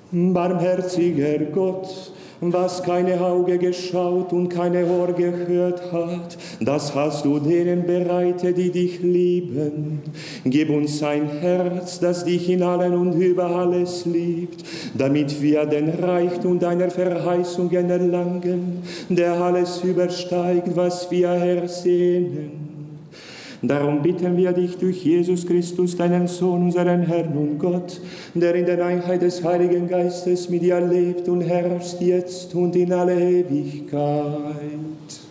Barmherziger Gott, was keine Auge geschaut und keine Ohr gehört hat, das hast du denen bereitet, die dich lieben. Gib uns ein Herz, das dich in allen und über alles liebt, damit wir den Reichtum deiner Verheißungen erlangen, der alles übersteigt, was wir ersehnen. Darum bitten wir dich durch Jesus Christus, deinen Sohn, unseren Herrn und Gott, der in der Einheit des Heiligen Geistes mit dir lebt und herrscht jetzt und in alle Ewigkeit.